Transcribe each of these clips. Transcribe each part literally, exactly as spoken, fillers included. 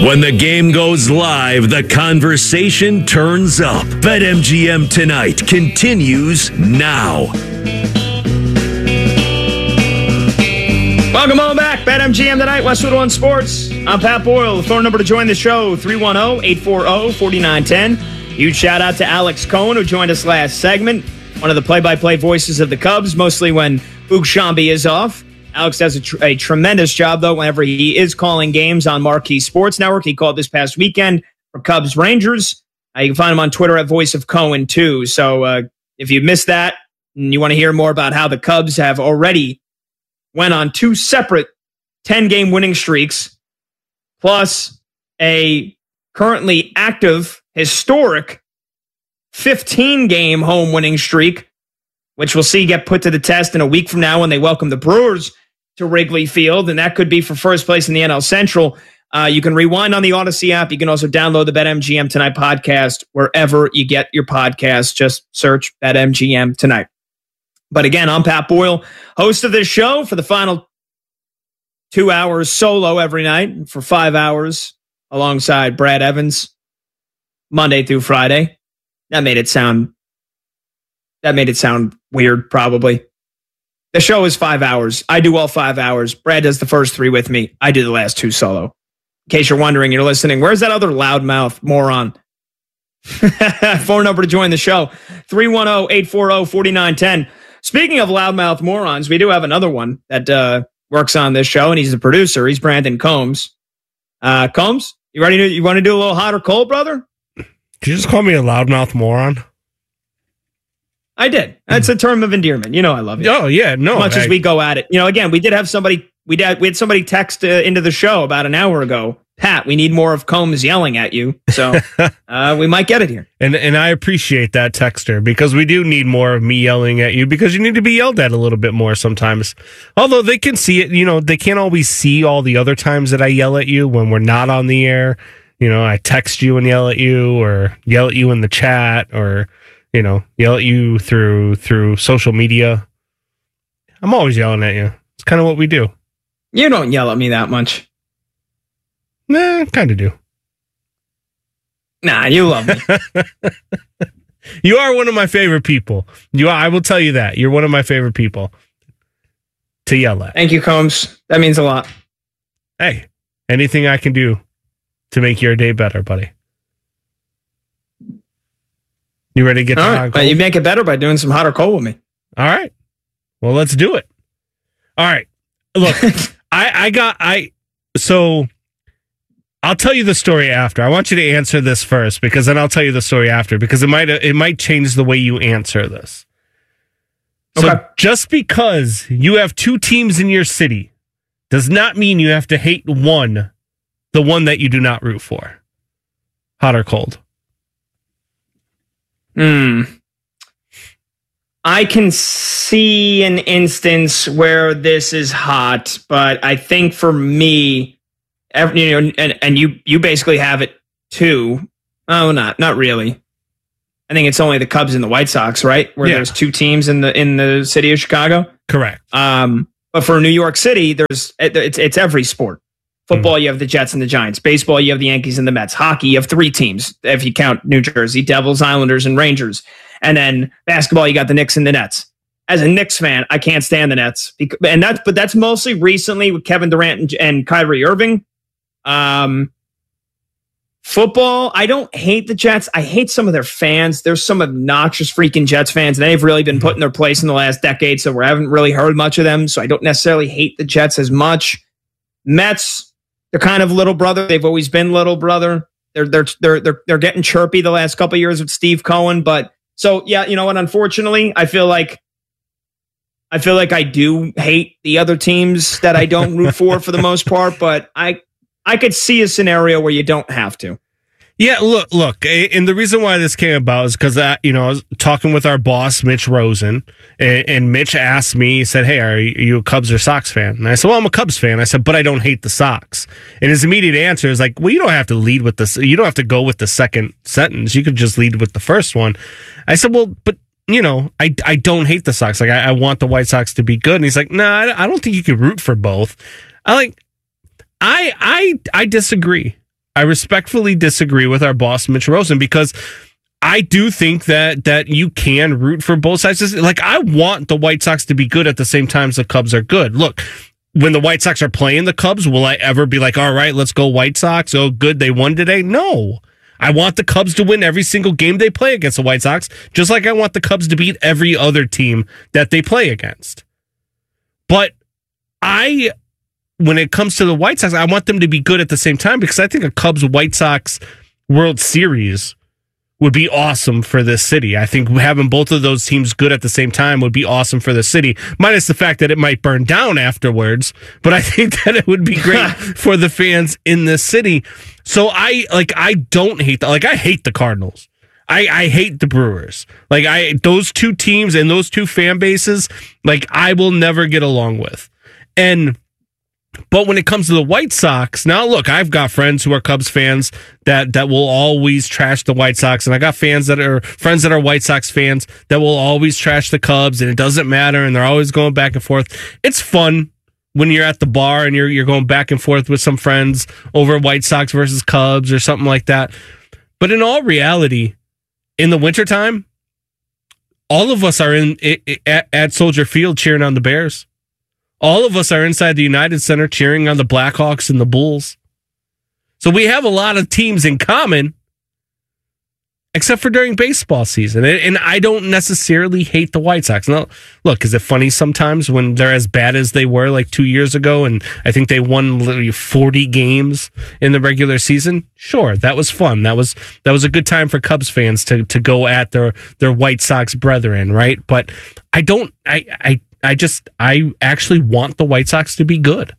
When the game goes live, the conversation turns up. BetMGM Tonight continues now. Welcome on back. BetMGM Tonight, Westwood One Sports. I'm Pat Boyle. The phone number to join the show, three one zero, eight four zero, four nine one zero. Huge shout out to Alex Cohen, who joined us last segment. One of the play-by-play voices of the Cubs, mostly when Boog Sciambi is off. Alex does a, tr- a tremendous job, though, whenever he is calling games on Marquee Sports Network. He called this past weekend for Cubs Rangers. Uh, you can find him on Twitter at Voice of Cohen, too. So uh, if you missed that and you want to hear more about how the Cubs have already went on two separate ten-game winning streaks, plus a currently active, historic fifteen-game home winning streak, which we'll see get put to the test in a week from now when they welcome the Brewers to Wrigley Field, and that could be for first place in the N L Central. Uh, you can rewind on the Odyssey app. You can also download the BetMGM Tonight podcast wherever you get your podcasts. Just search BetMGM Tonight. But again, I'm Pat Boyle, host of this show for the final two hours solo every night for five hours alongside Brad Evans, Monday through Friday. That made it sound that made it sound weird, probably. The show is five hours. I do all five hours. Brad does the first three with me. I do the last two solo. In case you're wondering, you're listening, where's that other loudmouth moron? Phone number to join the show, three one zero, eight four zero, four nine one zero. Speaking of loudmouth morons, we do have another one that uh, works on this show, and he's the producer. He's Brandon Combs. Uh, Combs, you ready to, you want to do a little hot or cold, brother? Did you just call me a loudmouth moron? I did. That's a term of endearment. You know I love you. Oh, yeah. No. As much I, as we go at it. You know, again, we did have somebody, we did, we had somebody text uh, into the show about an hour ago. Pat, we need more of Combs yelling at you. So uh, we might get it here. And and I appreciate that, texter, because we do need more of me yelling at you, because you need to be yelled at a little bit more sometimes. Although they can see it, you know, they can't always see all the other times that I yell at you when we're not on the air. You know, I text you and yell at you, or yell at you in the chat, or, you know, yell at you through through social media. I'm always yelling at you. It's kind of what we do. You don't yell at me that much. Nah, kind of do. Nah, you love me. You are one of my favorite people. You are, I will tell you that. You're one of my favorite people to yell at. Thank you, Combs. That means a lot. Hey, anything I can do to make your day better, buddy. You ready to get All the right, but you make it better by doing some hot or cold with me. All right. Well, let's do it. All right. Look, I, I got, I, so I'll tell you the story after. I want you to answer this first, because then I'll tell you the story after, because it might, it might change the way you answer this. So Okay. just because you have two teams in your city does not mean you have to hate one, the one that you do not root for. Hot or cold? Hmm. I can see an instance where this is hot, but I think for me, every, you know, and, and you you basically have it too. Oh, not not really. I think it's only the Cubs and the White Sox, right? Where Yeah. there's two teams in the in the city of Chicago. Correct. Um, but for New York City, there's it's it's every sport. Football, mm-hmm. you have the Jets and the Giants. Baseball, you have the Yankees and the Mets. Hockey, you have three teams if you count New Jersey: Devils, Islanders, and Rangers. And then basketball, you got the Knicks and the Nets. As a Knicks fan, I can't stand the Nets, because, and that's but that's mostly recently with Kevin Durant and, and Kyrie Irving. Um, football, I don't hate the Jets. I hate some of their fans. There's some obnoxious freaking Jets fans, and they've really been put in their place in the last decade, so we haven't really heard much of them. So I don't necessarily hate the Jets as much. Mets, they're kind of little brother. They've always been little brother. They're they're they're they're they're getting chirpy the last couple of years with Steve Cohen, but. So, yeah, you know what? Unfortunately, I feel like I feel like I do hate the other teams that I don't root for for the most part, but I I could see a scenario where you don't have to. Yeah, look, look, and the reason why this came about is because, you know, I was talking with our boss, Mitch Rosen, and, and Mitch asked me, he said, hey, are you a Cubs or Sox fan? And I said, well, I'm a Cubs fan. I said, but I don't hate the Sox. And his immediate answer is like, well, you don't have to lead with this. You don't have to go with the second sentence. You could just lead with the first one. I said, well, but, you know, I, I don't hate the Sox. Like, I, I want the White Sox to be good. And he's like, no, nah, I, I don't think you could root for both. I like, I, I, I disagree. I respectfully disagree with our boss, Mitch Rosen, because I do think that that you can root for both sides. Like, I want the White Sox to be good at the same time as the Cubs are good. Look, when the White Sox are playing the Cubs, will I ever be like, all right, let's go White Sox? Oh, good, they won today? No. I want the Cubs to win every single game they play against the White Sox, just like I want the Cubs to beat every other team that they play against. But I, when it comes to the White Sox, I want them to be good at the same time, because I think a Cubs-White Sox World Series would be awesome for this city. I think having both of those teams good at the same time would be awesome for the city, minus the fact that it might burn down afterwards. But I think that it would be great for the fans in this city. So I like I don't hate that. Like, I hate the Cardinals. I, I hate the Brewers. Like, I those two teams and those two fan bases, like, I will never get along with. And But when it comes to the White Sox, now look, I've got friends who are Cubs fans that, that will always trash the White Sox, and I got fans that are friends that are White Sox fans that will always trash the Cubs, and it doesn't matter, and they're always going back and forth. It's fun when you're at the bar and you're you're going back and forth with some friends over White Sox versus Cubs or something like that. But in all reality, in the wintertime, all of us are in at, at Soldier Field cheering on the Bears. All of us are inside the United Center cheering on the Blackhawks and the Bulls. So we have a lot of teams in common, except for during baseball season. And I don't necessarily hate the White Sox. Now, look, is it funny sometimes when they're as bad as they were like two years ago, and I think they won literally forty games in the regular season? Sure, that was fun. That was that was a good time for Cubs fans to to go at their their White Sox brethren, right? But I don't. I I. I just, I actually want the White Sox to be good.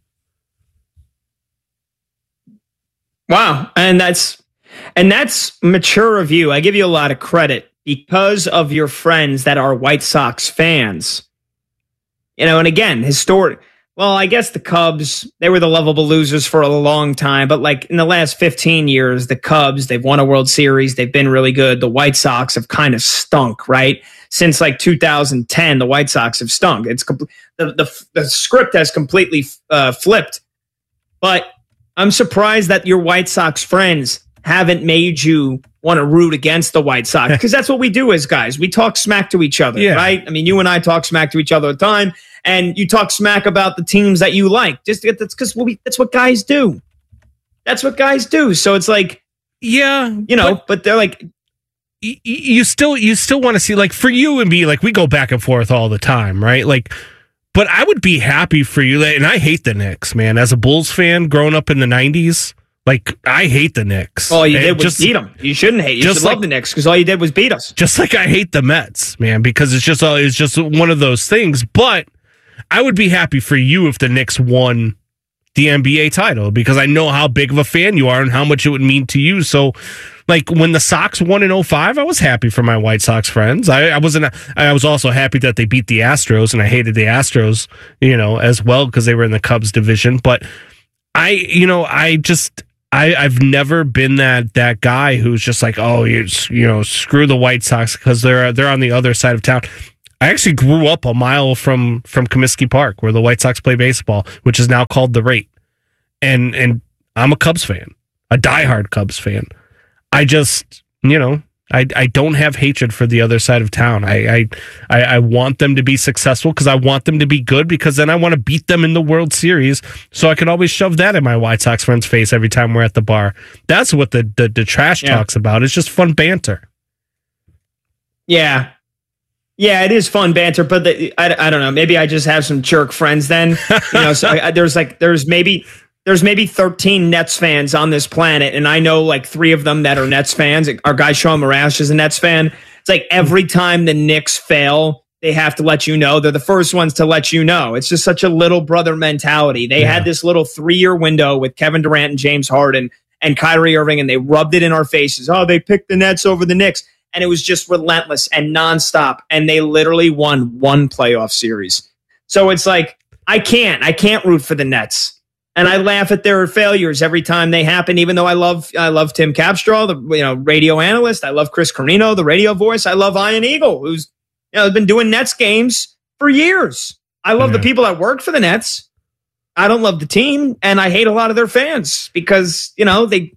Wow. And that's, and that's mature of you. I give you a lot of credit because of your friends that are White Sox fans. You know, and again, historic, well, I guess the Cubs, they were the lovable losers for a long time, but like in the last fifteen years, the Cubs, they've won a World Series. They've been really good. The White Sox have kind of stunk, right? Since like two thousand ten, the White Sox have stunk. It's the, the, the script has completely uh, flipped. But I'm surprised that your White Sox friends haven't made you want to root against the White Sox, because that's what we do as guys. We talk smack to each other, yeah. right? I mean, you and I talk smack to each other all the time, and you talk smack about the teams that you like. Just that's because we that's what guys do. That's what guys do. So it's like, yeah, you know, but, but they're like. You still, you still want to see, like, for you and me, like, we go back and forth all the time, right? Like, but I would be happy for you, and I hate the Knicks, man. As a Bulls fan, growing up in the nineties, like, I hate the Knicks. All you did was just beat them. You shouldn't hate. You should like, love the Knicks, because all you did was beat us. Just like I hate the Mets, man, because it's just, it's just one of those things. But I would be happy for you if the Knicks won the N B A title, because I know how big of a fan you are and how much it would mean to you. So, like, when the Sox won in oh five, I was happy for my White Sox friends. I, I wasn't. I was also happy that they beat the Astros, and I hated the Astros, you know, as well, because they were in the Cubs division. But I, you know, I just, I, I've never been that that guy who's just like, oh, you, you know, screw the White Sox because they're they're on the other side of town. I actually grew up a mile from from Comiskey Park, where the White Sox play baseball, which is now called the Rate, and and I'm a Cubs fan, a diehard Cubs fan. I just, you know, I I don't have hatred for the other side of town. I I I, I want them to be successful because I want them to be good, because then I want to beat them in the World Series, so I can always shove that in my White Sox friend's face every time we're at the bar. That's what the the, the trash yeah. talk's about. It's just fun banter. Yeah. Yeah, it is fun banter, but the, I, I don't know. Maybe I just have some jerk friends then. You know, so I, there's like, there's maybe... There's maybe thirteen Nets fans on this planet, and I know like three of them that are Nets fans. Our guy Sean Marash is a Nets fan. It's like every time the Knicks fail, they have to let you know. They're the first ones to let you know. It's just such a little brother mentality. They yeah. had this little three-year window with Kevin Durant and James Harden and Kyrie Irving, and they rubbed it in our faces. Oh, they picked the Nets over the Knicks. And it was just relentless and nonstop, and they literally won one playoff series. So it's like, I can't. I can't root for the Nets. And I laugh at their failures every time they happen, even though I love I love Tim Capstraw, the you know radio analyst. I love Chris Carino, the radio voice. I love Ian Eagle, who's you know been doing Nets games for years. I love yeah. the people that work for the Nets. I don't love the team, and I hate a lot of their fans because you know they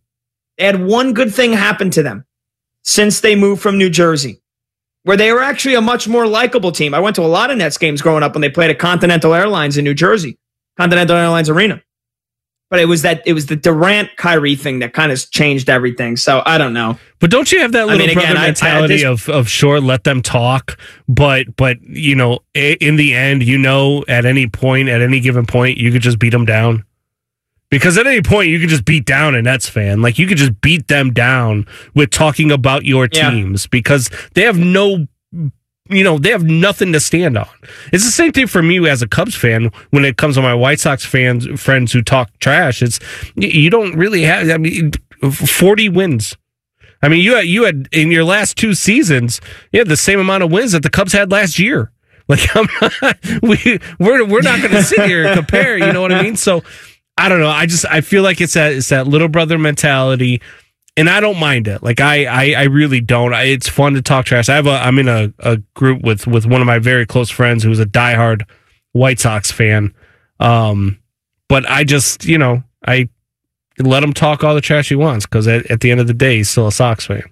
They had one good thing happen to them since they moved from New Jersey, where they were actually a much more likable team. I went to a lot of Nets games growing up when they played at Continental Airlines in New Jersey, Continental Airlines Arena. But it was that it was the Durant Kyrie thing that kind of changed everything. So I don't know. But don't you have that little I mean, brother again, mentality I, I, this, of of sure, let them talk, but but you know, in the end, you know, at any point, at any given point, you could just beat them down. Because at any point, you could just beat down a Nets fan. Like, you could just beat them down with talking about your teams, yeah. because they have no, you know, they have nothing to stand on. It's the same thing for me as a Cubs fan when it comes to my White Sox fans, friends who talk trash. It's, you don't really have, I mean, forty wins. I mean, you had, you had, in your last two seasons, you had the same amount of wins that the Cubs had last year. Like, I'm not, we, we're, we're not going to sit here and compare, you know what I mean? So, I don't know. I just I feel like it's that it's that little brother mentality, and I don't mind it. Like I I, I really don't. I, it's fun to talk trash. I have a I'm in a, a group with with one of my very close friends who's a diehard White Sox fan. Um, but I just you know I let him talk all the trash he wants because at, at the end of the day he's still a Sox fan.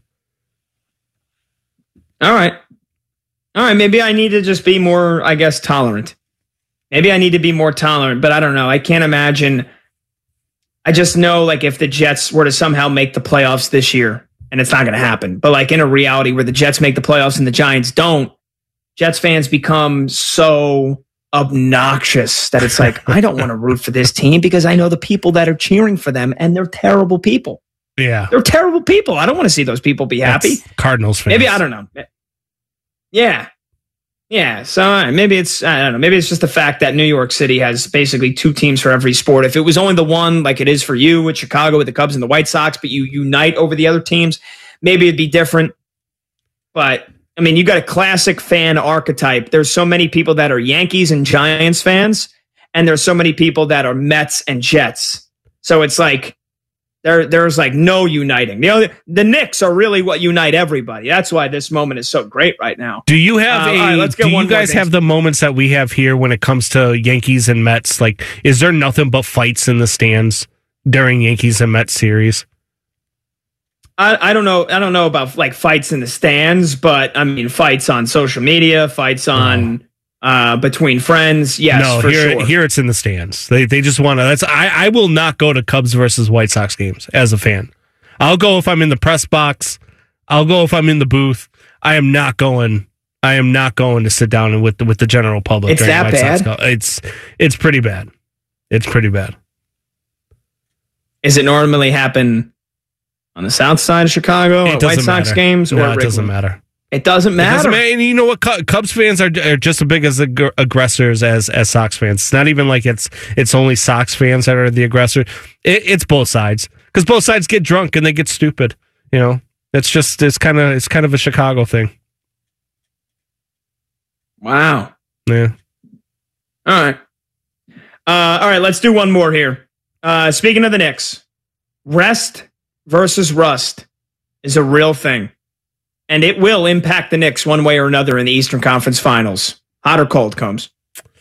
All right, all right. Maybe I need to just be more, I guess, tolerant. Maybe I need to be more tolerant, but I don't know. I can't imagine. I just know, like, if the Jets were to somehow make the playoffs this year, and it's not going to happen, but like in a reality where the Jets make the playoffs and the Giants don't, Jets fans become so obnoxious that it's like, I don't want to root for this team because I know the people that are cheering for them, and they're terrible people. Yeah. They're terrible people. I don't want to see those people be happy. That's Cardinals fans. Maybe, I don't know. Yeah. Yeah, so uh, maybe it's, I don't know, maybe it's just the fact that New York City has basically two teams for every sport. If it was only the one, like it is for you with Chicago with the Cubs and the White Sox, but you unite over the other teams, maybe it'd be different. But, I mean, you got a classic fan archetype. There's so many people that are Yankees and Giants fans, and there's so many people that are Mets and Jets. So it's like, There, there's like no uniting. The other, the Knicks are really what unite everybody. That's why this moment is so great right now. Do you have uh, a? Right, let's get do one you guys have the moments that we have here when it comes to Yankees and Mets? Like, is there nothing but fights in the stands during Yankees and Mets series? I, I don't know. I don't know about like fights in the stands, but I mean fights on social media, fights on. Oh. Uh, between friends, yes, no, for here, sure. Here it's in the stands. They they just want to. That's I, I will not go to Cubs versus White Sox games as a fan. I'll go if I'm in the press box. I'll go if I'm in the booth. I am not going. I am not going to sit down with the, with the general public. It's that White bad. Sox. It's it's pretty bad. It's pretty bad. Does it normally happen on the south side of Chicago at White Sox matter. games? No, or it doesn't matter. It doesn't matter. It doesn't matter. And you know what? Cubs fans are, are just as big as ag- aggressors as as Sox fans. It's not even like it's it's only Sox fans that are the aggressor. It, it's both sides because both sides get drunk and they get stupid. You know, it's just it's kind of it's kind of a Chicago thing. Wow. Yeah. All right. Uh, all right. Let's do one more here. Uh, speaking of the Knicks, rest versus rust is a real thing. And it will impact the Knicks one way or another in the Eastern Conference Finals. Hot or cold, Combs?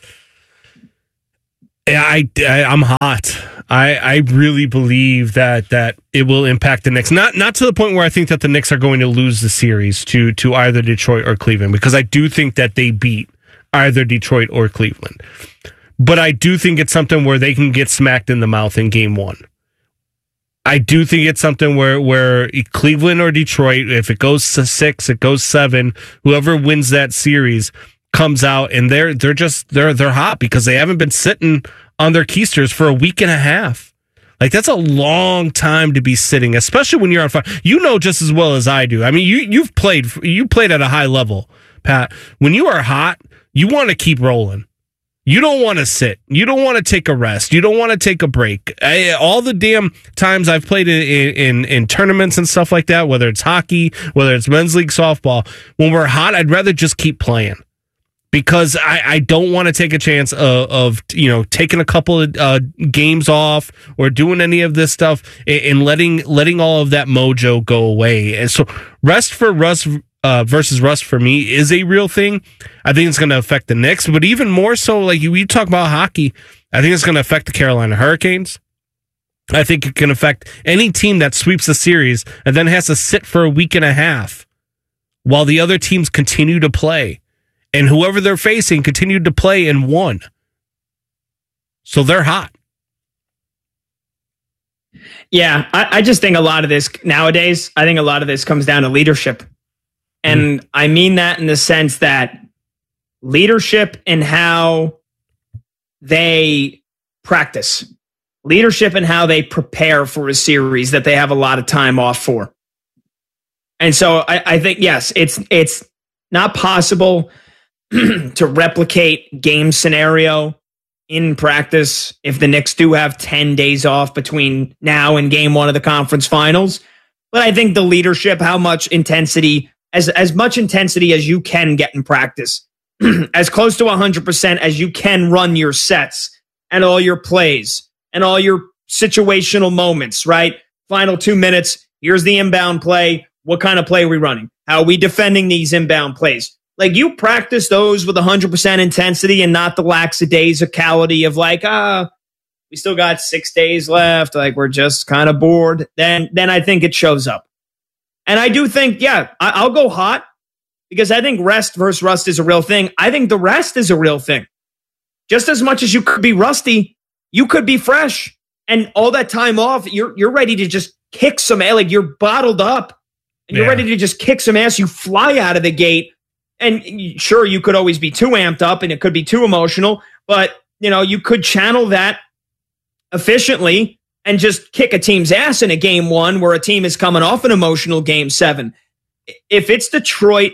Yeah, I, I I'm hot. I, I really believe that that it will impact the Knicks. Not not to the point where I think that the Knicks are going to lose the series to to either Detroit or Cleveland, because I do think that they beat either Detroit or Cleveland. But I do think it's something where they can get smacked in the mouth in game one. I do think it's something where, where Cleveland or Detroit, if it goes to six, it goes seven, whoever wins that series comes out and they're they're just they're they're hot because they haven't been sitting on their keisters for a week and a half. Like, that's a long time to be sitting, especially when you're on fire. You know just as well as I do. I mean, you you've played you played at a high level, Pat. When you are hot, you want to keep rolling. You don't want to sit. You don't want to take a rest. You don't want to take a break. I, all the damn times I've played in, in in tournaments and stuff like that, whether it's hockey, whether it's men's league softball, when we're hot, I'd rather just keep playing because I, I don't want to take a chance of, of you know taking a couple of uh, games off or doing any of this stuff and, and letting letting all of that mojo go away. And so rest for rust. Uh, versus rust for me is a real thing. I think it's going to affect the Knicks, but even more so, like you, you talk about hockey, I think it's going to affect the Carolina Hurricanes. I think it can affect any team that sweeps the series and then has to sit for a week and a half while the other teams continue to play. And whoever they're facing continued to play and won. So they're hot. Yeah, I, I just think a lot of this nowadays, I think a lot of this comes down to leadership. And mm. I mean that in the sense that leadership in how they practice, leadership in how they prepare for a series that they have a lot of time off for. And so I, I think, yes, it's it's not possible to replicate game scenario in practice if the Knicks do have ten days off between now and game one of the conference finals. But I think the leadership, how much intensity, as, as much intensity as you can get in practice, as close to one hundred percent as you can run your sets and all your plays and all your situational moments, right? Final two minutes, here's the inbound play. What kind of play are we running? How are we defending these inbound plays? Like, you practice those with one hundred percent intensity and not the lackadaisicality of like, ah, we still got six days left. Like, we're just kind of bored. Then, then I think it shows up. And I do think, yeah, I, I'll go hot because I think rest versus rust is a real thing. I think the rest is a real thing. Just as much as you could be rusty, you could be fresh. And all that time off, you're you're ready to just kick some ass. Like, you're bottled up and you're yeah. ready to just kick some ass. You fly out of the gate. And sure, you could always be too amped up and it could be too emotional, but you know, you could channel that efficiently and just kick a team's ass in a game one where a team is coming off an emotional game seven. If it's Detroit,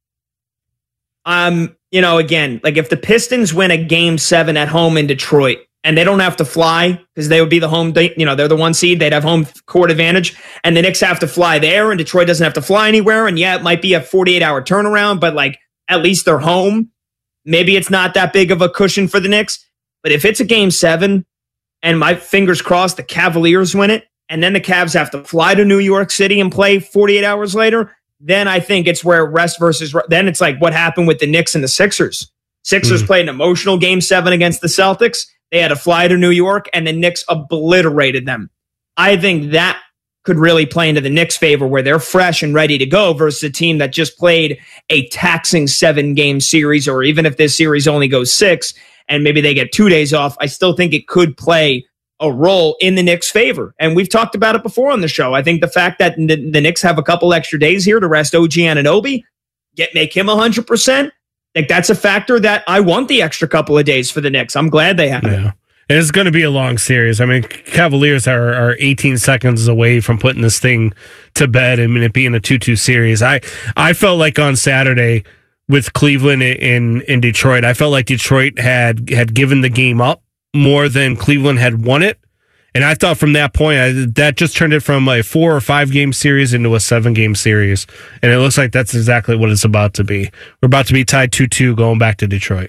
um, you know, again, like if the Pistons win a game seven at home in Detroit and they don't have to fly because they would be the home, you know, they're the one seed, they'd have home court advantage, and the Knicks have to fly there and Detroit doesn't have to fly anywhere. And yeah, it might be a forty-eight hour turnaround, but like at least they're home. Maybe it's not that big of a cushion for the Knicks. But if it's a game seven and my fingers crossed the Cavaliers win it, and then the Cavs have to fly to New York City and play forty-eight hours later, then I think it's where rest versus, then it's like what happened with the Knicks and the Sixers. Sixers mm. played an emotional game seven against the Celtics. They had to fly to New York, and the Knicks obliterated them. I think that could really play into the Knicks' favor where they're fresh and ready to go versus a team that just played a taxing seven-game series, or even if this series only goes six and maybe they get two days off, I still think it could play a role in the Knicks' favor. And we've talked about it before on the show. I think the fact that the, the Knicks have a couple extra days here to rest O G Anunoby, get make him one hundred percent, like that's a factor that I want the extra couple of days for the Knicks. I'm glad they have yeah. it. And it's going to be a long series. I mean, Cavaliers are, are eighteen seconds away from putting this thing to bed. I mean, it being a two two series. I, I felt like on Saturday with Cleveland in, in Detroit, I felt like Detroit had, had given the game up more than Cleveland had won it. And I thought from that point, I, that just turned it from a four or five game series into a seven game series. And it looks like that's exactly what it's about to be. We're about to be tied two two going back to Detroit.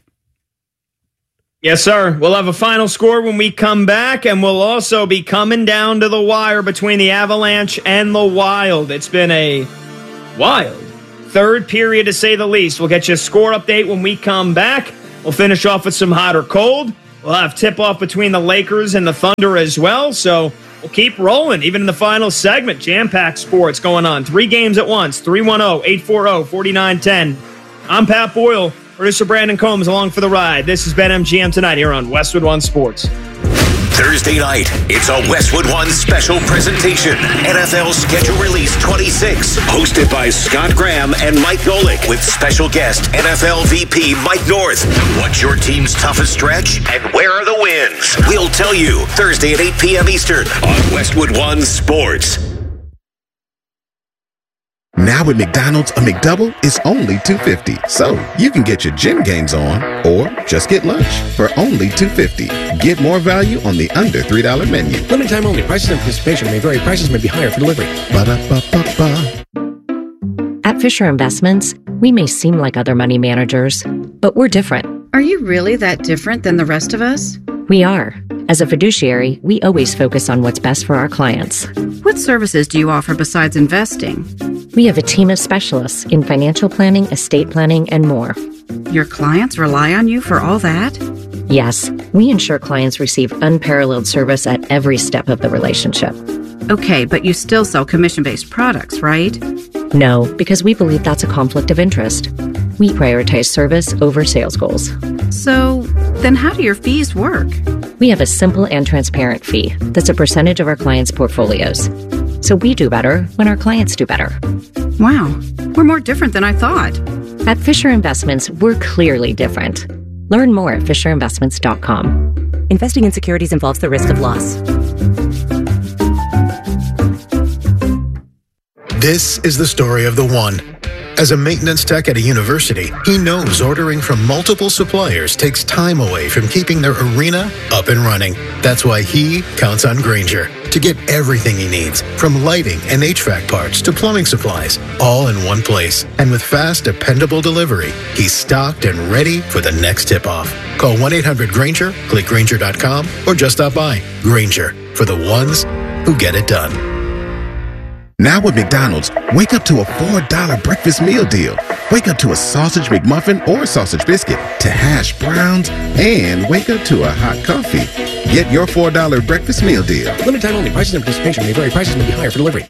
Yes, sir. We'll have a final score when we come back, and we'll also be coming down to the wire between the Avalanche and the Wild. It's been a wild third period, to say the least. We'll get you a score update when we come back. We'll finish off with some hot or cold. We'll have tip-off between the Lakers and the Thunder as well, so we'll keep rolling, even in the final segment. Jam-packed sports going on. Three games at once. three one zero, eight four zero, four nine one zero. I'm Pat Boyle. Producer Brandon Combs along for the ride. This is BetMGM Tonight here on Westwood One Sports. Thursday night, it's a Westwood One special presentation. N F L Schedule Release twenty-six. Hosted by Scott Graham and Mike Golick. With special guest N F L V P Mike North. What's your team's toughest stretch? And where are the wins? We'll tell you Thursday at eight p.m. Eastern on Westwood One Sports. Now at McDonald's, a McDouble is only two dollars and fifty cents. So you can get your gym gains on or just get lunch for only two dollars and fifty cents. Get more value on the under three dollar menu. Limited time only. Prices and participation may vary. Prices may be higher for delivery. Ba-da-ba-ba-ba. At Fisher Investments, we may seem like other money managers, but we're different. Are you really that different than the rest of us? We are. As a fiduciary, we always focus on what's best for our clients. What services do you offer besides investing? We have a team of specialists in financial planning, estate planning, and more. Your clients rely on you for all that? Yes, we ensure clients receive unparalleled service at every step of the relationship. Okay, but you still sell commission-based products, right? No, because we believe that's a conflict of interest. We prioritize service over sales goals. So, then how do your fees work? We have a simple and transparent fee that's a percentage of our clients' portfolios. So we do better when our clients do better. Wow, we're more different than I thought. At Fisher Investments, we're clearly different. Learn more at fisher investments dot com. Investing in securities involves the risk of loss. This is the story of the one. As a maintenance tech at a university, he knows ordering from multiple suppliers takes time away from keeping their arena up and running. That's why he counts on Grainger to get everything he needs, from lighting and H V A C parts to plumbing supplies, all in one place. And with fast, dependable delivery, he's stocked and ready for the next tip-off. Call one eight hundred Grainger, click Grainger dot com, or just stop by. Grainger, for the ones who get it done. Now with McDonald's, wake up to a four dollar breakfast meal deal. Wake up to a sausage McMuffin or sausage biscuit, to hash browns, and wake up to a hot coffee. Get your four dollar breakfast meal deal. Limited time only. Prices and participation may vary. Prices may be higher for delivery.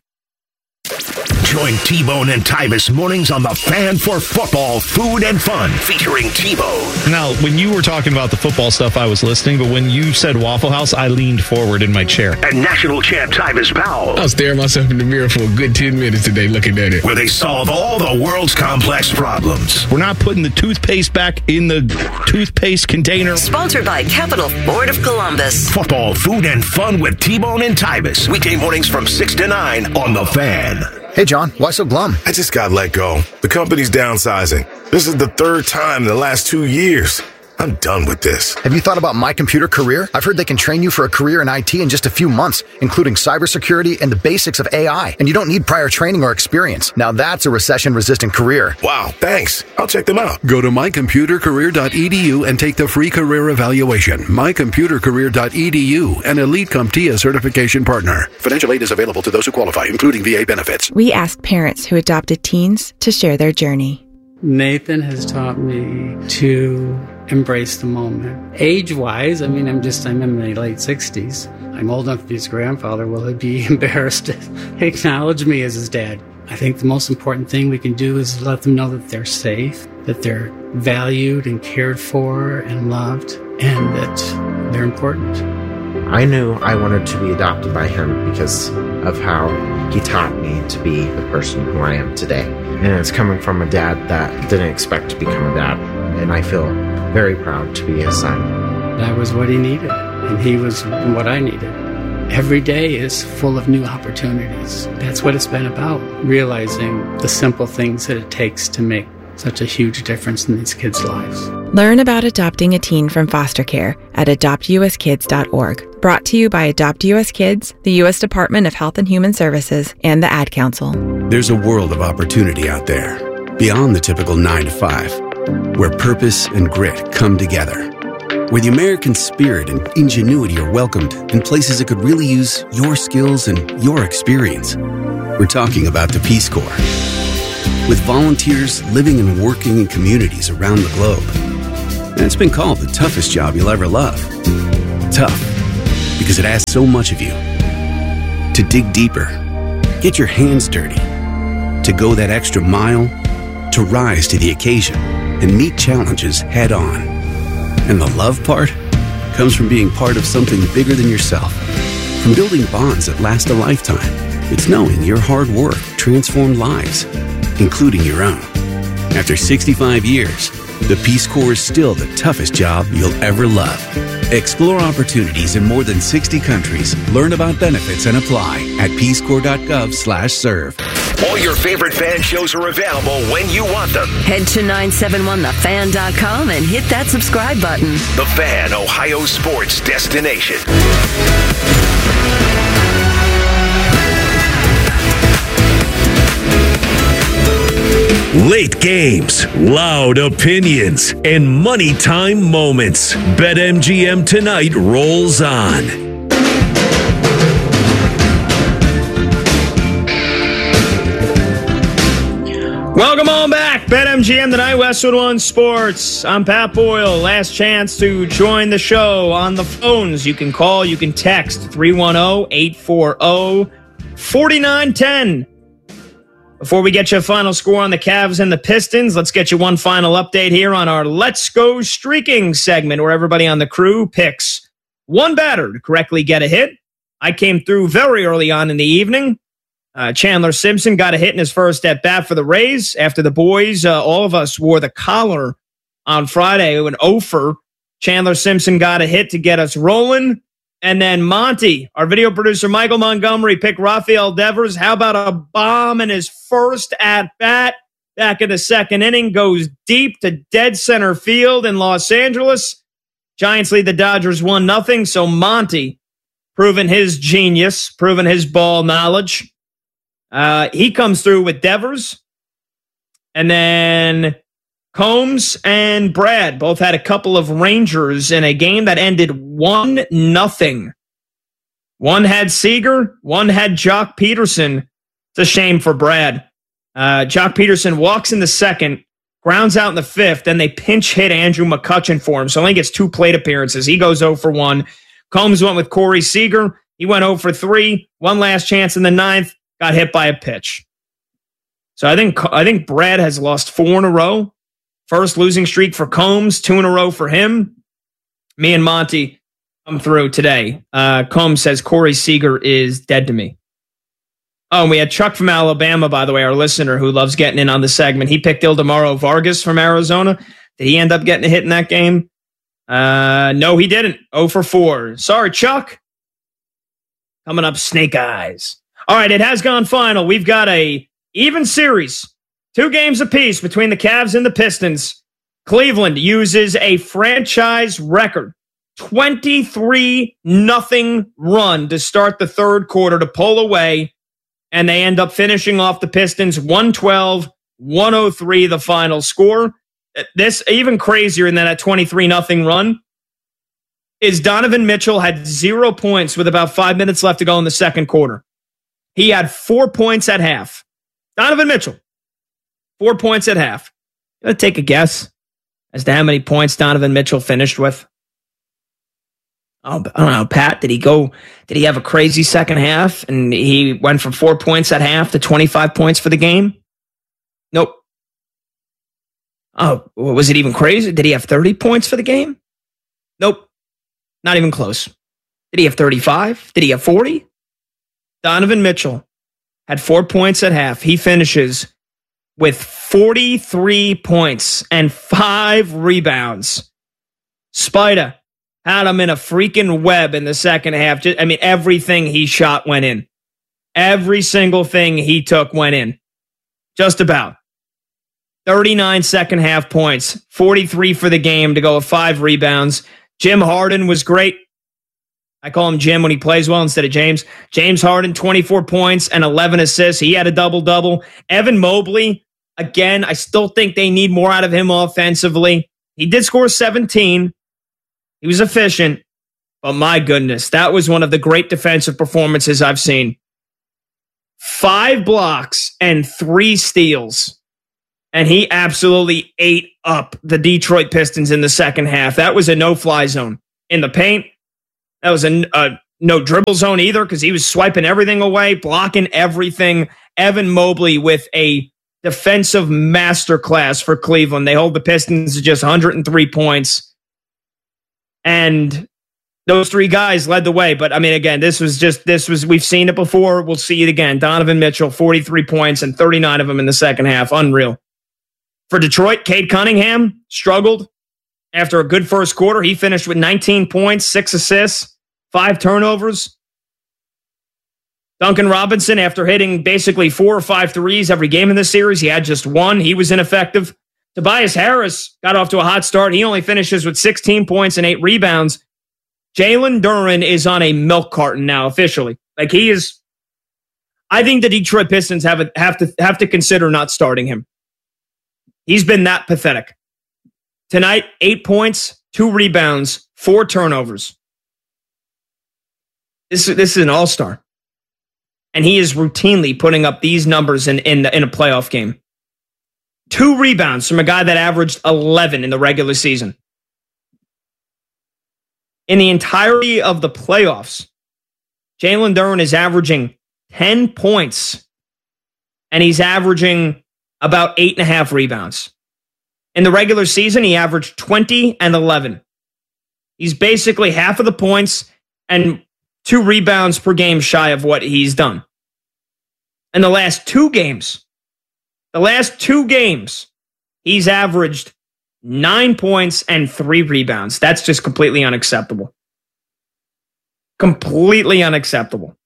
Join T-Bone and Tyvis mornings on The Fan for football, food, and fun, featuring T-Bone. Now, when you were talking about the football stuff, I was listening, but when you said Waffle House, I leaned forward in my chair. And national champ Tyvis Powell. I was staring myself in the mirror for a good ten minutes today looking at it. Where they solve all the world's complex problems. We're not putting the toothpaste back in the toothpaste container. Sponsored by Capital Ford of Columbus. Football, food, and fun with T-Bone and Tyvis. Weekday mornings from six to nine on The Fan. Hey, John, why so glum? I just got let go. The company's downsizing. This is the third time in the last two years. I'm done with this. Have you thought about My Computer Career? I've heard they can train you for a career in I T in just a few months, including cybersecurity and the basics of A I. And you don't need prior training or experience. Now that's a recession-resistant career. Wow, thanks. I'll check them out. Go to my computer career dot e d u and take the free career evaluation. my computer career dot e d u, an Elite CompTIA certification partner. Financial aid is available to those who qualify, including V A benefits. We asked parents who adopted teens to share their journey. Nathan has taught me to embrace the moment. Age-wise, I mean, I'm just, I'm in my late sixties. I'm old enough to be his grandfather. Will he be embarrassed to acknowledge me as his dad? I think the most important thing we can do is let them know that they're safe, that they're valued and cared for and loved, and that they're important. I knew I wanted to be adopted by him because of how he taught me to be the person who I am today. And it's coming from a dad that didn't expect to become a dad. And I feel very proud to be his son. That was what he needed, and he was what I needed. Every day is full of new opportunities. That's what it's been about, realizing the simple things that it takes to make such a huge difference in these kids' lives. Learn about adopting a teen from foster care at adopt u s kids dot org. Brought to you by Adopt U S Kids, the U S Department of Health and Human Services, and the Ad Council. There's a world of opportunity out there, beyond the typical nine to five, where purpose and grit come together, where the American spirit and ingenuity are welcomed in places that could really use your skills and your experience. We're talking about the Peace Corps. With volunteers living and working in communities around the globe. And it's been called the toughest job you'll ever love. Tough, because it asks so much of you. To dig deeper, get your hands dirty, to go that extra mile, to rise to the occasion and meet challenges head on. And the love part comes from being part of something bigger than yourself, from building bonds that last a lifetime. It's knowing your hard work transformed lives, including your own. After sixty-five years, the Peace Corps is still the toughest job you'll ever love. Explore opportunities in more than sixty countries. Learn about benefits and apply at peace corps dot gov slash serve. All your favorite fan shows are available when you want them. Head to nine seven one the fan dot com and hit that subscribe button. The Fan, Ohio sports destination. Late games, loud opinions, and money time moments. BetMGM Tonight rolls on. Welcome on back BetMGM tonight, Westwood One Sports. I'm Pat Boyle. Last chance to join the show on the phones. You can call, you can text three one zero, eight four zero, four nine one zero. Before we get you a final score on the Cavs and the Pistons, let's get you one final update here on our Let's Go Streaking segment, where everybody on the crew picks one batter to correctly get a hit. I came through very early on in the evening. Uh, Chandler Simpson got a hit in his first at bat for the Rays. After the boys, uh, all of us wore the collar on Friday, an offer. Chandler Simpson got a hit to get us rolling. And then Monty, our video producer, Michael Montgomery, picked Rafael Devers. How about a bomb in his first at bat? Back in the second inning, goes deep to dead center field in Los Angeles. Giants lead the Dodgers one nothing. So Monty, proving his genius, proving his ball knowledge. Uh, he comes through with Devers. And then Combs and Brad both had a couple of Rangers in a game that ended one nothing. One had Seager, one had Jock Peterson. It's a shame for Brad. Uh, Jock Peterson walks in the second, grounds out in the fifth, then they pinch hit Andrew McCutchen for him, so only gets two plate appearances. He goes oh for one. Combs went with Corey Seager. He went oh for three. One last chance in the ninth. Got hit by a pitch. So I think I think Brad has lost four in a row. First losing streak for Combs, two in a row for him. Me and Monty come through today. Uh, Combs says Corey Seager is dead to me. Oh, and we had Chuck from Alabama, by the way, our listener who loves getting in on the segment. He picked Ildemaro Vargas from Arizona. Did he end up getting a hit in that game? Uh, no, he didn't. oh for four. Sorry, Chuck. Coming up, Snake Eyes. All right, it has gone final. We've got a even series. Two games apiece between the Cavs and the Pistons. Cleveland uses a franchise record twenty-three nothing run to start the third quarter to pull away, and they end up finishing off the Pistons one twelve, one oh three, the final score. This, even crazier than that twenty-three nothing run, is Donovan Mitchell had zero points with about five minutes left to go in the second quarter. He had four points at half. Donovan Mitchell, four points at half. You want to take a guess as to how many points Donovan Mitchell finished with? Oh, I don't know, Pat. Did he go? Did he have a crazy second half and he went from four points at half to twenty-five points for the game? Nope. Oh, was it even crazy? Did he have thirty points for the game? Nope. Not even close. Did he have thirty-five? Did he have forty? Donovan Mitchell had four points at half. He finishes with forty-three points and five rebounds. Spida had him in a freaking web in the second half. Just, I mean, everything he shot went in. Every single thing he took went in. Just about. thirty-nine second half points. forty-three for the game to go with five rebounds. Jim Harden was great. I call him Jim when he plays well instead of James. James Harden, twenty-four points and eleven assists. He had a double-double. Evan Mobley, again, I still think they need more out of him offensively. He did score seventeen. He was efficient. But my goodness, that was one of the great defensive performances I've seen. Five blocks and three steals. And he absolutely ate up the Detroit Pistons in the second half. That was a no-fly zone. In the paint, that was a, a no dribble zone either because he was swiping everything away, blocking everything. Evan Mobley with a defensive masterclass for Cleveland. They hold the Pistons to just one hundred three points. And those three guys led the way. But, I mean, again, this was just, this was, we've seen it before. We'll see it again. Donovan Mitchell, forty-three points and thirty-nine of them in the second half. Unreal. For Detroit, Cade Cunningham struggled after a good first quarter. He finished with nineteen points, six assists, five turnovers. Duncan Robinson, after hitting basically four or five threes every game in this series, he had just one. He was ineffective. Tobias Harris got off to a hot start. He only finishes with sixteen points and eight rebounds. Jalen Duren is on a milk carton now, officially. Like he is. I think the Detroit Pistons have a, have to have to consider not starting him. He's been that pathetic. Tonight, eight points, two rebounds, four turnovers. This, this is an all-star. And he is routinely putting up these numbers in, in, in a playoff game. Two rebounds from a guy that averaged eleven in the regular season. In the entirety of the playoffs, Jalen Duren is averaging ten points, and he's averaging about eight and a half rebounds. In the regular season, he averaged twenty and eleven. He's basically half of the points and two rebounds per game shy of what he's done. In the last two games, the last two games, he's averaged nine points and three rebounds. That's just completely unacceptable. Completely unacceptable.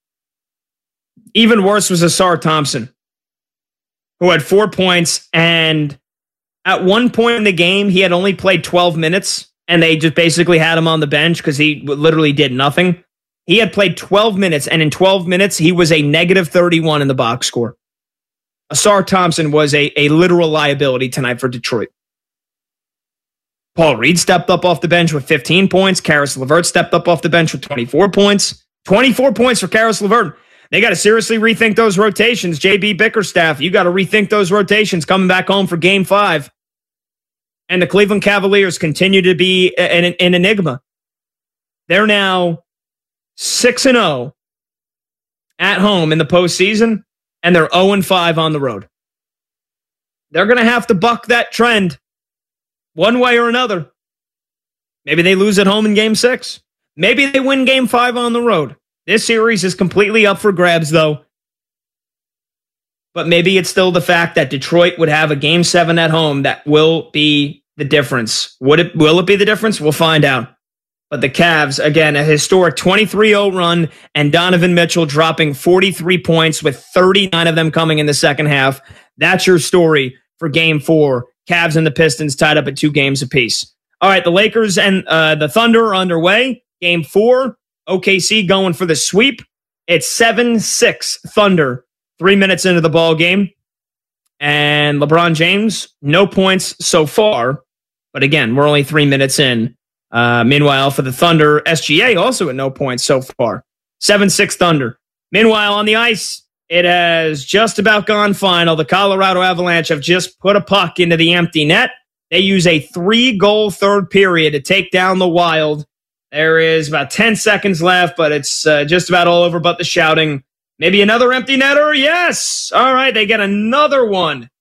Even worse was Asar Thompson, who had four points, and at one point in the game, he had only played twelve minutes, and they just basically had him on the bench because he literally did nothing. He had played twelve minutes, and in twelve minutes, he was a negative thirty-one in the box score. Asar Thompson was a, a literal liability tonight for Detroit. Paul Reed stepped up off the bench with fifteen points. Karis LeVert stepped up off the bench with twenty-four points. twenty-four points for Karis LeVert. They got to seriously rethink those rotations. J B Bickerstaff, you got to rethink those rotations coming back home for game five. And the Cleveland Cavaliers continue to be an, an enigma. They're now six and oh at home in the postseason, and they're oh and five on the road. They're going to have to buck that trend one way or another. Maybe they lose at home in game six. Maybe they win game five on the road. This series is completely up for grabs, though. But maybe it's still the fact that Detroit would have a game seven at home that will be the difference. Would it, will it be the difference? We'll find out. But the Cavs, again, a historic twenty-three oh run, and Donovan Mitchell dropping forty-three points with thirty-nine of them coming in the second half. That's your story for game four. Cavs and the Pistons tied up at two games apiece. All right, the Lakers and uh, the Thunder are underway. Game four, O K C going for the sweep. It's seven six Thunder, three minutes into the ball game. And LeBron James, no points so far. But again, we're only three minutes in. Uh, meanwhile, for the Thunder, S G A also at no points so far. seven six Thunder. Meanwhile, on the ice, it has just about gone final. The Colorado Avalanche have just put a puck into the empty net. They use a three-goal third period to take down the Wild. There is about ten seconds left, but it's uh, just about all over but the shouting. Maybe another empty netter? Yes! All right, they get another one.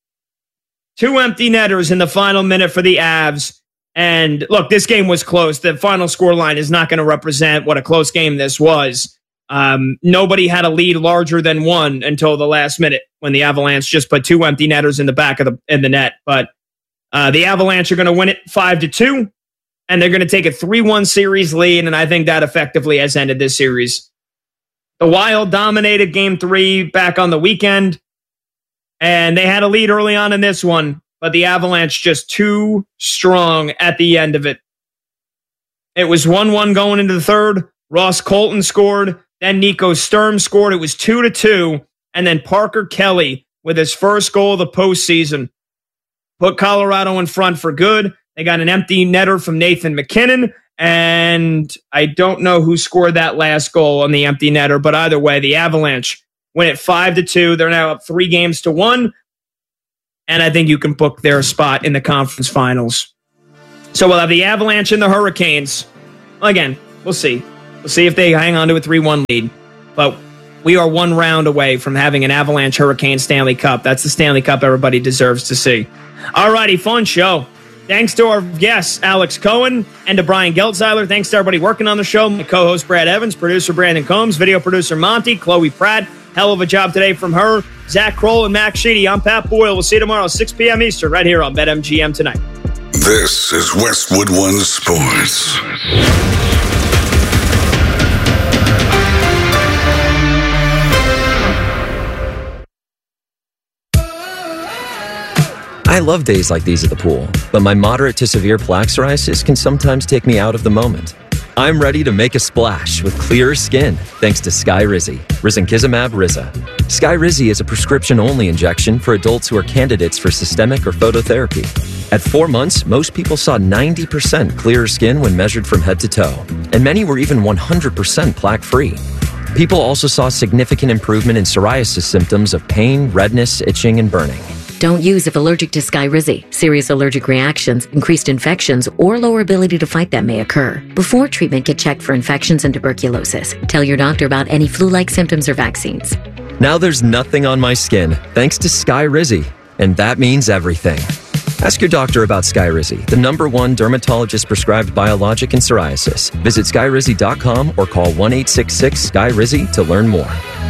Two empty netters in the final minute for the Avs. And look, this game was close. The final scoreline is not going to represent what a close game this was. Um, nobody had a lead larger than one until the last minute when the Avalanche just put two empty netters in the back of the in the net. But uh, the Avalanche are going to win it five to two, and they're going to take a three one series lead, and I think that effectively has ended this series. The Wild dominated game three back on the weekend, and they had a lead early on in this one. But the Avalanche just too strong at the end of it. It was one one going into the third. Ross Colton scored. Then Nico Sturm scored. It was two to two. And then Parker Kelly with his first goal of the postseason put Colorado in front for good. They got an empty netter from Nathan McKinnon. And I don't know who scored that last goal on the empty netter. But either way, the Avalanche win it five to two. They're now up three games to one. And I think you can book their spot in the conference finals. So we'll have the Avalanche and the Hurricanes. Again, we'll see. We'll see if they hang on to a three one lead. But we are one round away from having an Avalanche Hurricane Stanley Cup. That's the Stanley Cup everybody deserves to see. All righty, fun show. Thanks to our guests, Alex Cohen, and to Brian Geltzeiler. Thanks to everybody working on the show. My co-host, Brad Evans, producer, Brandon Combs, video producer, Monty, Chloe Pratt. Hell of a job today from her. Zach Kroll and Max Sheedy. I'm Pat Boyle. We'll see you tomorrow, six p.m. Eastern, right here on BetMGM Tonight. This is Westwood One Sports. I love days like these at the pool, but my moderate to severe plaque psoriasis can sometimes take me out of the moment. I'm ready to make a splash with clearer skin thanks to Skyrizi, risankizumab Riza. Skyrizi is a prescription-only injection for adults who are candidates for systemic or phototherapy. At four months, most people saw ninety percent clearer skin when measured from head to toe, and many were even one hundred percent plaque-free. People also saw significant improvement in psoriasis symptoms of pain, redness, itching, and burning. Don't use if allergic to Skyrizi. Serious allergic reactions, increased infections, or lower ability to fight them may occur. Before treatment, get checked for infections and tuberculosis. Tell your doctor about any flu-like symptoms or vaccines. Now there's nothing on my skin, thanks to Skyrizi. And that means everything. Ask your doctor about Skyrizi, the number one dermatologist-prescribed biologic in psoriasis. Visit skyrizi dot com or call one eight six six sky rizi to learn more.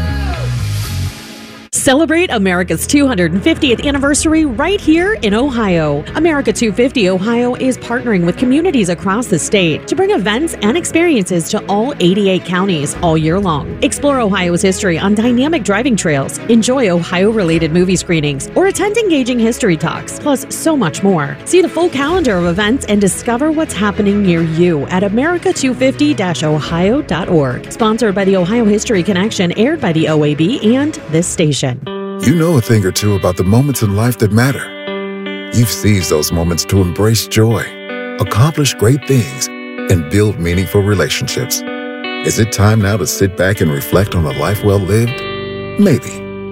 Celebrate America's two hundred fiftieth anniversary right here in Ohio. America two fifty Ohio is partnering with communities across the state to bring events and experiences to all eighty-eight counties all year long. Explore Ohio's history on dynamic driving trails, enjoy Ohio-related movie screenings, or attend engaging history talks, plus so much more. See the full calendar of events and discover what's happening near you at america two fifty dash ohio dot org. Sponsored by the Ohio History Connection, aired by the O A B and this station. You know a thing or two about the moments in life that matter. You've seized those moments to embrace joy, accomplish great things, and build meaningful relationships. Is it time now to sit back and reflect on a life well lived? Maybe.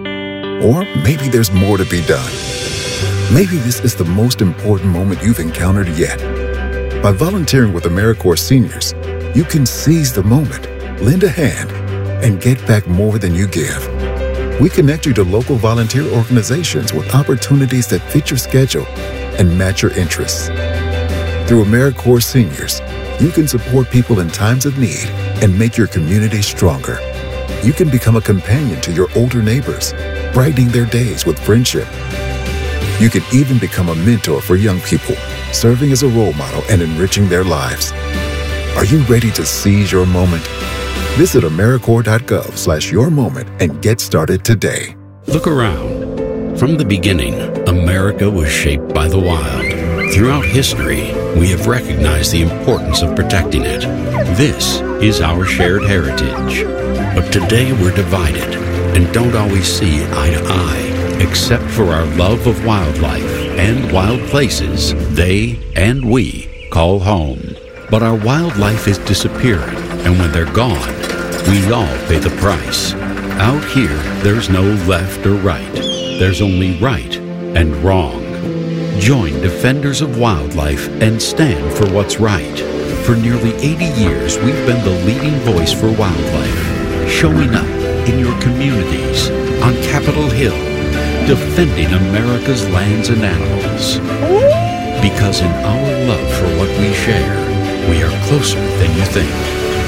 Or maybe there's more to be done. Maybe this is the most important moment you've encountered yet. By volunteering with AmeriCorps Seniors, you can seize the moment, lend a hand, and get back more than you give. We connect you to local volunteer organizations with opportunities that fit your schedule and match your interests. Through AmeriCorps Seniors, you can support people in times of need and make your community stronger. You can become a companion to your older neighbors, brightening their days with friendship. You can even become a mentor for young people, serving as a role model and enriching their lives. Are you ready to seize your moment? Visit AmeriCorps.gov slash your moment and get started today. Look around. From the beginning, America was shaped by the wild. Throughout history, we have recognized the importance of protecting it. This is our shared heritage. But today we're divided and don't always see eye to eye, except for our love of wildlife and wild places they and we call home. But our wildlife is disappearing, and when they're gone, we all pay the price. Out here, there's no left or right. There's only right and wrong. Join Defenders of Wildlife and stand for what's right. For nearly eighty years, we've been the leading voice for wildlife, showing up in your communities, on Capitol Hill, defending America's lands and animals. Because in our love for what we share, we are closer than you think.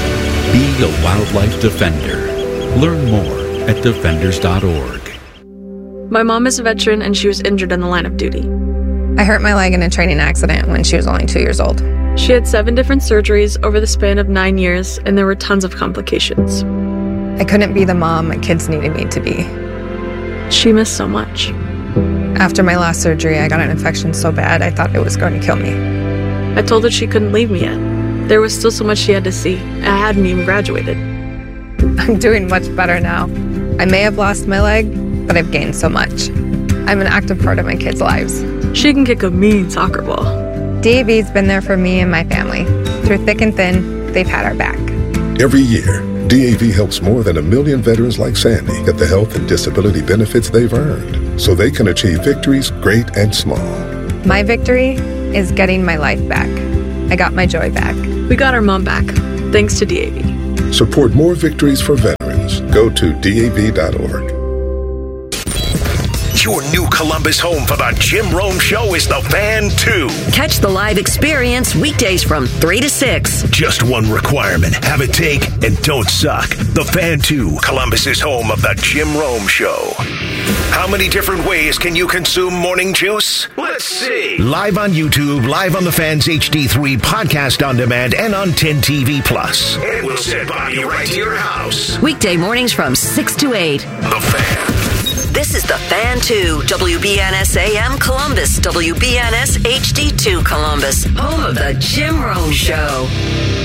Be a wildlife defender. Learn more at defenders dot org. My mom is a veteran and she was injured in the line of duty. I hurt my leg in a training accident when she was only two years old. She had seven different surgeries over the span of nine years, and there were tons of complications. I couldn't be the mom my kids needed me to be. She missed so much. After my last surgery, I got an infection so bad I thought it was going to kill me. I told her she couldn't leave me yet. There was still so much she had to see. I hadn't even graduated. I'm doing much better now. I may have lost my leg, but I've gained so much. I'm an active part of my kids' lives. She can kick a mean soccer ball. D A V's been there for me and my family. Through thick and thin, they've had our back. Every year, D A V helps more than a million veterans like Sandy get the health and disability benefits they've earned, so they can achieve victories great and small. My victory is getting my life back. I got my joy back. We got our mom back, thanks to D A V. Support more victories for veterans. Go to D A V dot org. Your new Columbus home for the Jim Rome Show is The Fan two. Catch the live experience weekdays from three to six. Just one requirement. Have a take and don't suck. The Fan two, Columbus's home of the Jim Rome Show. How many different ways can you consume morning juice? Let's see. Live on YouTube, live on the Fan's H D three, podcast on demand, and on ten T V Plus. And we'll send by you right to your house. Weekday mornings from six to eight. The Fan. This is The Fan two, W B N S A M Columbus, W B N S H D two Columbus, home of the Jim Rome Show.